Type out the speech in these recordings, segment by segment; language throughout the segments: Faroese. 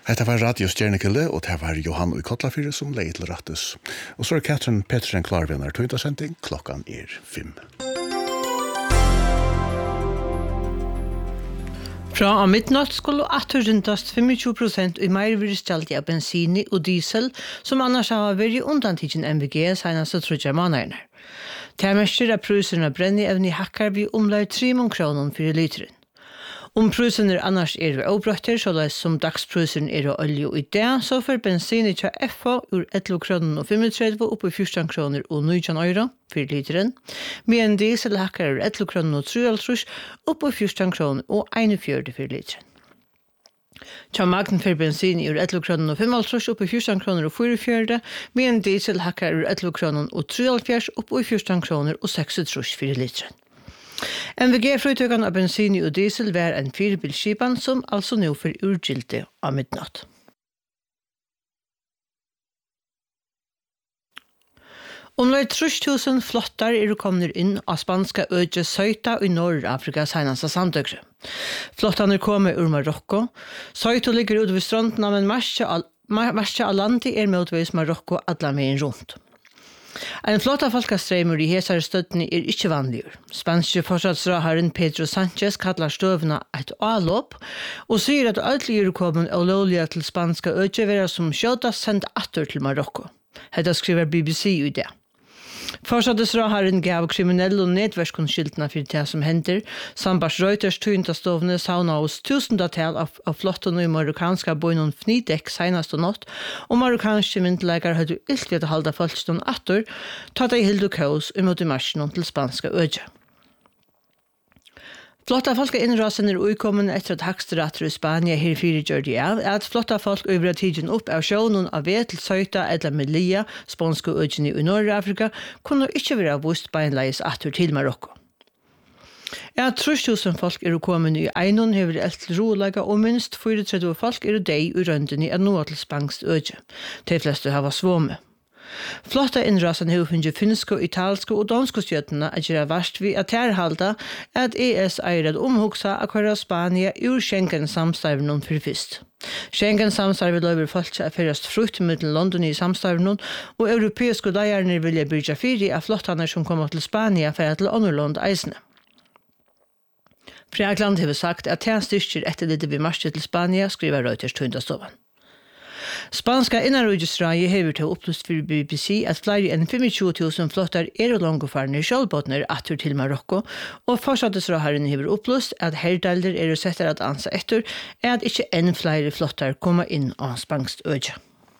Dette var Radio Stjernekilde, og det var Johan og Kotlafyr som leie til rattes. Og så Katrin Pettersen klar ved en tøyndasending, klokkan 5. Fra av midnatt skulle atterrindast 25% i meirvirkstjaldi av bensin og diesel, som annars har vært undantikken MVG senaste 3 måneder. Det mester at prisen av brenneevne hakkar vi omlag 3 kroner for literen. Om prisen annars avbrøtter, så løs som dagsprisen olje i det, så får bensin til FH ur 11 kroner og 35 opp i 14 kroner og 19 euro for literen, medan diesel hakkar ur 11 kroner og 33 opp i 14 kroner og 41 for literen. Tja magnen for bensin ur 11 kroner og 35 opp i 14 kroner og 44, medan diesel hakkar ur 11 kroner og 73 opp i 14 kroner og 36 for literen. MVG-frøytøkene av bensin og diesel var en 4-bilskipan som altså nå får urgilde av midnatt. Omlag 3000 flottar kommet inn av spanska øye Søyta i Nord-Afrika senaste samtøkre. Flottene kommer ur Marokko. Søyta ligger ute ved stranden, men marsja av landet motvis Marokko alla veien rundt. En flotta folkastreimer i hesare støttene ikke vanlig. Spanske forsatsraharen Pedro Sanchez kallar støvna et avlopp og sier at alle kommen lovlige til spanska økjevera som skjøta sendt atter til Marokko. Dette skriver BBC i det. Forsatsraharen gav kriminelle og nedverskonskyldene for det som hender. Sambars Reuters tøyndastovne sauna hos tusendatal av flottene i marokkanska bøynen Fnidek senast og natt, og marokkanske myndelager hadde ilt ved å halda folkstånd atter, tatt de hildu kaos imot i marsjen til spanska øye. Flotta folk innrasen uikommen etter at Høgsterett i Spania her 4 gjør de av, at flotta folk over tiden opp av sjånen av ved til Søyta eller Melilla, spanske øyene i Nord-Afrika, kunne ikke være vust beinleis atter til Marokko. 3000 folk kommet i Einon, hever et rolega, og minst 34 folk deg i røndene av noe til spansk øye. De fleste har svomme. Flotta innrasen har funnet finske, italske og danske stjøttene at gjøre verst ved at halda at ES eier omhugsa akkurat Spania ur Schengen-samstarven for fyrst. Schengen-samstarven løver folk til å ferast frukt mellom London i samstarven, og europeiske leierne vilja byrja fyri av flottene som kommer til Spania for til Underland eisene. Frækland har sagt at det styrker etter det vi marsjer til Spania, skriver Reuters tøyndastoven. Spanska innanrujusraje hever til opplyst for BBC at flere enn 25.000 flottar langfarne sjølbåtner atter til Marokko, og forsattesraharen hever opplyst at herdelder settere at ansa etter at ikke enn flere flottar kommer inn av spanskt øye.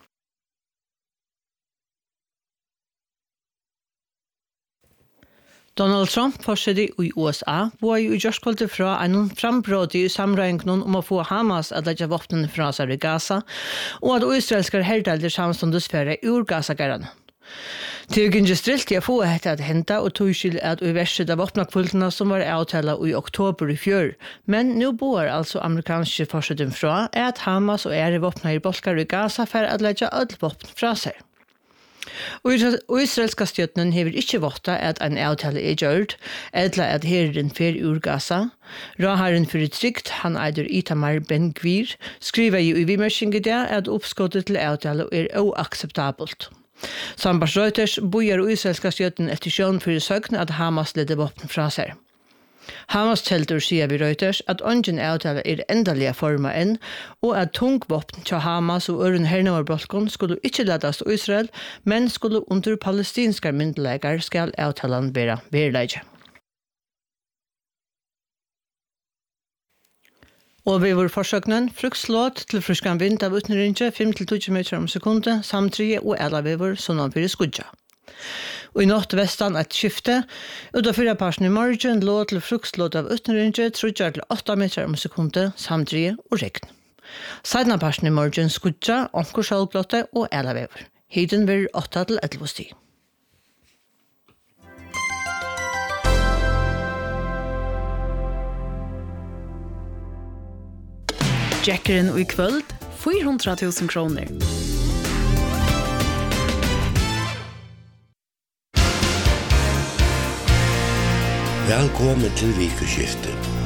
Donald Trump forsøkte i USA var i gjørskvalget fra en frambråd i samregningen om å få Hamas at legge våpnene fra seg i Gaza, og at israelske herdelder samståndes færre ur Gaza-garene. Det er ikke strilt å få dette at hente, og tog skyld at i verset av våpnakvultene som var avtalt i oktober i fjør, men nå bor altså amerikanske forsøkten fra at Hamas og våpner i bolker i Gaza for at legge alle våpen fra seg. Og israelska stjøtnen hever ikke votta at en avtale gjørt, eller at herren fer ur Gaza. Raharen for trygt, han eider Itamar Ben-Gvir, skriver i vimerskingen det at oppskottet til avtale oakseptabelt. Sambars Reuters bojar israelska stjøtnen etter sjøen for søkne at Hamas ledde våpen fra seg. Hamas teltur sier vi Reuters at ungen avtale endelige forma enn, og at tungvåpen til Hamas og øren hernavarbolkon skulle ikke ledes til Israel, men skulle under palestinske myndeleger skal avtalen være verleie. Og vi var forsøknen frukslåt til fruskan vind av utenrinje 5-20 meter om sekundet, samtidig og alle vi var sånn for skudja. Og i natt vestan et skifte, og da 4 parten i morgen lå til frukslåt av utenrinje 3-8 meter om sekundet, samtidig og regn. Sedan parten i morgen skudja, omkor sjølblåtte og elevever. Hiden vil 8-11 stig. Jackeren og i kvöld 400.000 kroner. Velkommen til vikeskiftet.